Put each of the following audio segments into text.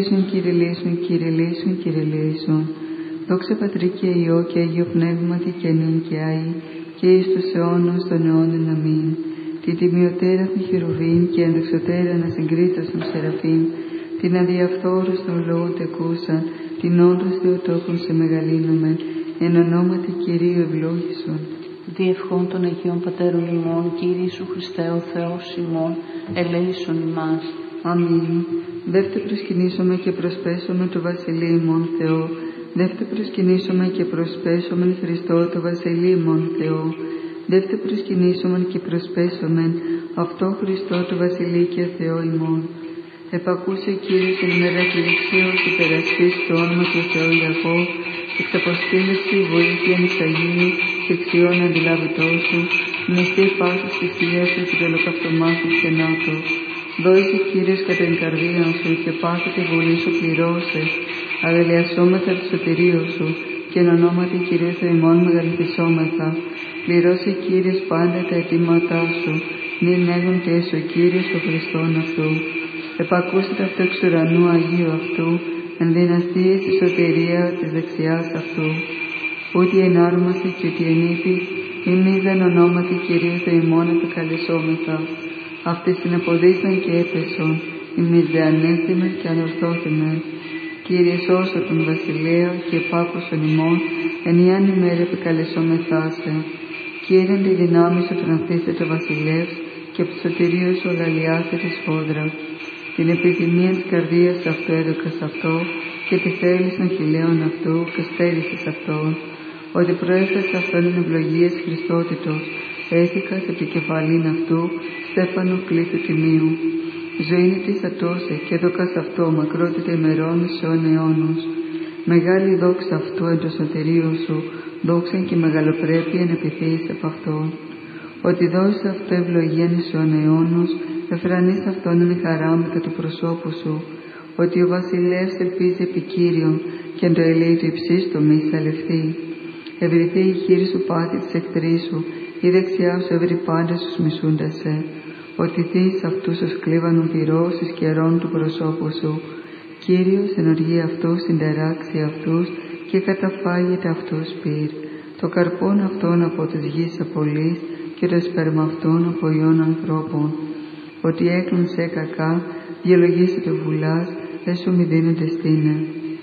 Κύριε Λέησον, Κύριε Λέησον, Κύριε Λέησον. Δόξα Πατρί και Υιό και Αγίο Πνεύματι και νυν και αεί και εις τους αιώνας των αιώνων. Αμήν. Την τιμιωτέρα των χερουβίμ και ενδεξωτέρα να συγκρίτας των σεραφείμ, την αδιαφθόρους των λόγων τεκούσαν, την όντως Θεοτόκον σε μεγαλύνομεν, εν ονόματι Κυρίου ευλόγησον. Διευχών των Αγίων Πατέρων ημών, Κύριε Ιησού Χριστέ ο Θεός ημών, ελέησον ημάς. Αμήν. Δεύτε προσκυνήσομαι και προσπέσομαι το Βασιλείο ημών Θεό. Δεύτε προσκυνήσομαι και προσπέσομεν Χριστό το Βασιλείο ημών Θεό. Δεύτε προσκυνήσομεν και προσπέσομεν αυτό Χριστό το Βασιλείο και Θεό ημών. Επακούσε Κύριε την ημέρα θλίψεως υπερασπίς το όνομα του Θεού Ιακώ, εξαποστήλευση βοήθεια εξαγίνη και αξιών αντιλάβητό σου, μνηστή πάσης θυσίας σου και τελοκαυτομάχου ξενάτο. Δόησε Κύριος κατά την καρδία σου και πάθη τη βουλή σου πληρώσε, αγαλιασόμεθα τη σωτηρίου σου και εν ονόματι Κυρίου Θεού ημών μεγαλυθισόμεθα. Πληρώσε Κύριος πάντα τα αιτήματά σου, νυν έγονται ο Κύριος το Χριστόν αυτού. Επακούσετε αυτό εξ ουρανού Αγίου αυτού, εν δυναστείες τη σωτηρία της δεξιάς αυτού. Ούτε ενάρμασε και ούτε ενήπη, ημείς εν ονόματι Κυρίου Θεού ημών επικαλεσόμεθα. Αυτοί συναποδίσαν και έπεσον, ημείς δε ανέστημεν και ανορθώθημεν. Κύριε σώσε τον βασιλέα και επάκουσον ημών, εν ιάν ημέρα επικαλεσόμεθά σε. Κύριε τη δυνάμει σου τρανθήσετε βασιλεύς και από το σωτηρίο σου αγαλιάστε τη σφόδρα. Την επιθυμία της καρδίας αυτού έδωκας αυτό και τη θέληση των χειλαίων αυτού καστέρισες αυτόν. Ότι προέφτασε αυτόν εν ευλογίες Χριστότητος, έθηκας επί κεφαλήν αυτού, στέφανο κλήθου τιμίου. Ζωή της ατώσε και έδωκας αυτό μακρότητα ημερών αιών αιώνους. Μεγάλη δόξα αυτού εν το σωτηρίο σου, δόξαν και μεγαλοπρέπεια εν επιθεείς από αυτόν. Ότι δώσεις αυτό ευλογίαν αιών αιώνους, εφρανείς αυτόν εν χαρά μετά του προσώπου σου. Ότι ο βασιλεύς ελπίζει επί Κύριον και εν το ελέη του υψίστου μη σαλευθεί. Ευρυθεί η χείρη σου πάθη της εχθρής σου, η δεξιά σου εύρει πάντα στους μισούντας σε. Ότι θείς αυτούς ως κλίβανον πυρός εις καιρών του προσώπου σου. Κύριος εν οργή αυτούς συντεράξει αυτούς και καταφάγεται αυτούς πυρ. Το καρπόν αυτών από της γης απολύς και το σπέρμα αυτών από ιών ανθρώπων. Ότι έκλουν σε κακά, διαλογίσαι το βουλάς, δε σου μη δίνεται στήνε.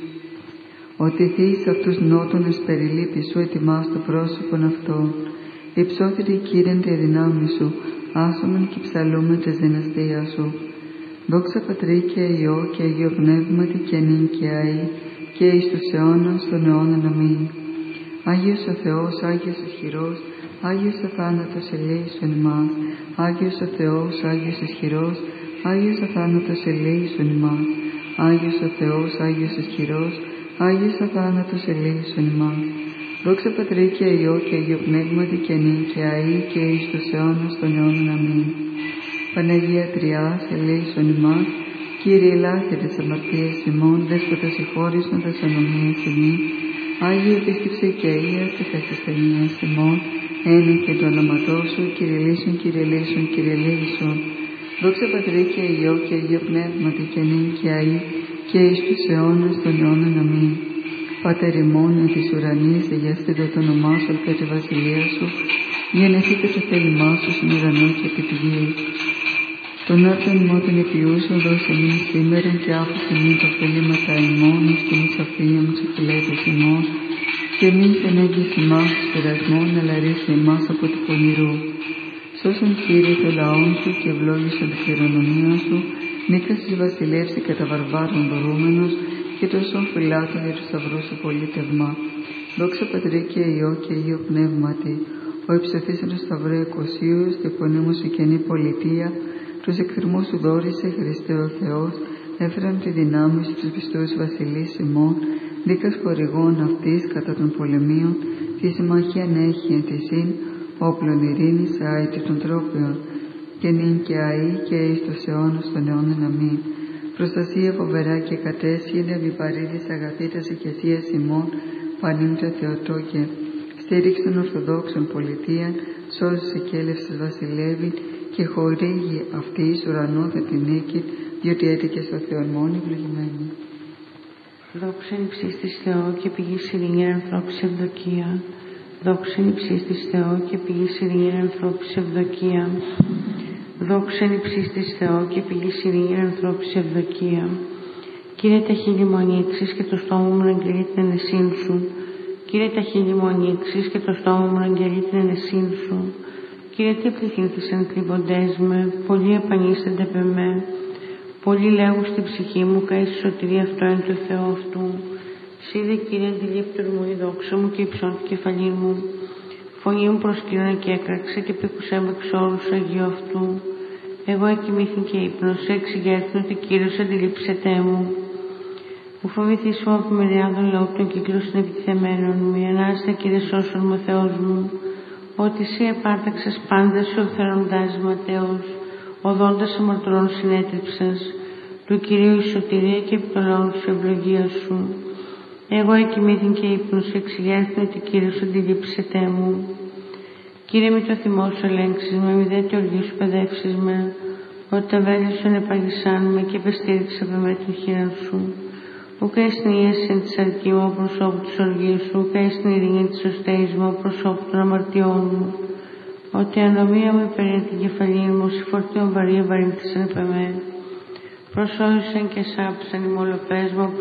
Ότι θείς αυτούς νότων εις περιλήπη σου ετοιμάς το πρόσωπον αυτών. Υψώθητη Κύριεν τη δυνάμει σου, άσομεν και ψαλούμεν της δυναστείας σου. Δόξα Πατρί και Υιό και Αγίο Πνεύματι και νυν και αεί και εις τους αιώνας των αιώνων. Αμήν. Άγιος ο Θεός, Άγιος ισχυρός, Άγιος ο θάνατος ελέησον ημάς. Άγιος ο Θεός, Άγιος ισχυρός, Άγιος ο θάνατος ελέησον ημάς. Άγιος ο Θεός, Άγιος ισχυρός, Άγιος ο θάνατος ελέησον ημάς. Δόξα Πατρί και Υιό και Αγίο Πνεύματι και νυν και αεί και εις τους αιώνας των αιώνων. Αμήν. Παναγία Τριάς, ελέησον ημάς. Κύριε ελάθε τις αμαρτίες ημών, δέσποτα συγχώρησον τας ανομίες ημών. Άγιε επίσκεψε και ίασε τας ασθενείας ημών, ένε και το όνοματό σου, Κύριε Λέησον, Κύριε Λέησον, Κύριε Λέησον. Δόξα Πατρί και Υιό και Αγίο Πνεύματι και νυν και αεί και εις τους αιώνας των αιώνων. Αμήν. Πάτερ ημών εν της ουρανής, αγιαστείτε το όνομά σου και τη βασιλεία σου, γεννηθείτε το θέλημά σου στον ουρανό και επί τη γη. Τον άρτον ημών των επιούσων δώσε εμείς σήμερα και άφησε εμείς τα ωφελήματα ημών, εις την εισαφήνεια μου τους φιλέτες ημών, και εμείς δεν έγκυς ημάς τους πειρασμών, αλλά ρίσε εμάς από του πονηρού. Σώσον Κύριε το λαόν σου και ευλόγησον τη χειρονομία σου, νίκας της βασιλεύση κατά βαρβάρων δωρούμενος, και τόσον φυλάτων για του σταυρού σου πολίτευμα. Δόξα Πατρί και Υιό και Αγίο Πνεύματι, ο υψωθής εν το σταυρό εκοσίους, και πονήμου σου καινή πολιτεία, τους εχθρμούς σου δόρισε, Χριστέ ο Θεός, έφεραν τη δυνάμει σου τους πιστούς βασιλείς ημών, δίκας χορηγών αυτής κατά των πολεμίων, τη συμμαχίαν έχει εν τη συν, όπλων ειρήνης άητη των τρόπιων, και νυν και αεί και εις τους αιώνας των αιώνων. Αμήν. Προστασία φοβερά και κατέσχυνε βιπαρίδης αγαθήτας ηκεσίας ημών, πανύμτα Θεοτόκε. Στήριξη των Ορθοδόξων πολιτείαν, σώζησε και έλευσης βασιλεύει και χορήγει αυτή εις ουρανό θα την νίκη, διότι έτυχε στο Θεόν μόνη ευλογημένη. Δόξα εν υψίστης Θεό και πηγή ειρήνη ανθρώπης ευδοκία. Δόξα εν υψίστης Θεό και πηγή ειρήνη ανθρώπης ευδοκία. Δόξα εν υψίστης Θεό και πηγή ειρήνη ανθρώπης ευδοκία. Κύριε, τα χείλη μου ανοίξεις και το στόμα μου να αγγελεί την ενεσύν σου. Κύριε, τα χείλη μου ανοίξεις και το στόμα μου να αγγελεί την ενεσύν σου. Κύριε, τι πληθύνθησαν κρυβοντές με, πολλοί επανίστανται πε με. Πολλοί λέγουν στην ψυχή μου, καείς η σωτηρία αυτό είναι το Θεό αυτού. Σίδε, Κύριε, αντιλήπτωρ μου η δόξα μου και υψών του κεφαλή μου. Φωνή μου προσκύνωνε και έκραξε και πήκουσέ με εξ όρους του Αγίου αυτού. Εγώ εκοιμήθην και ύπνος, εξηγέρθην ότι Κύριος αντιλήψετέ μου. Μου φοβηθήσου από μεριάδων λαού των κύκλων συνεπιτιθεμένων μου, η ανάστα Κύριε σώσον μου Θεός μου. Ότι εσύ επάρταξες πάντα σου οφθαροντάς ματέως, οδόντας αμαρτωρών συνέτριψας, του Κυρίου η σωτηρία και επί των λαών σου ευλογία σου. Εγώ εκοιμήθην και ύπνος, εξηγέρθην ότι Κύριος αντιλήψετέ μου. Κύριε, μη το θυμό σου ελέγξεις με, μη δε τη οργή σου παιδεύσεις με, ότι τα βέλη σου ενεπαγησάν με και επεστήριξε από με την χείρα σου. Ουκ έστιν η έσυν της αρκή μου προσώπου της οργής σου, ουκ έστιν η ειρήνη της σωστέης μου προσώπου των αμαρτιών μου. Ότι η ανομία μου υπερήνει την κεφαλή μου, η φορτίων βαρύ ευαρύνθησαν επ' εμέ. Προσώζησαν και σάπησαν οι μολοπές μου